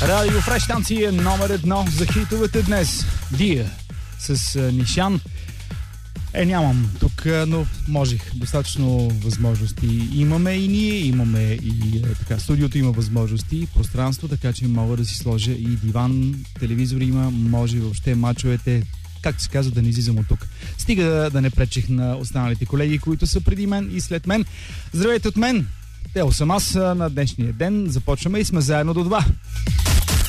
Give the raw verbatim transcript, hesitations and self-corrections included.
Радио Фреш станция номер едно за хитовете днес. Дия с Нишан. Е, нямам тук, но можех. Достатъчно възможности имаме и ние, имаме и е, така, студиото има възможности, пространство, така че мога да си сложа и диван, телевизор има, може въобще мачовете, както се казва, да не излизам от тук. Стига да не пречих на останалите колеги, които са преди мен и след мен. Здравейте от мен! Тео съм аз на днешния ден. Започваме и сме заедно до два.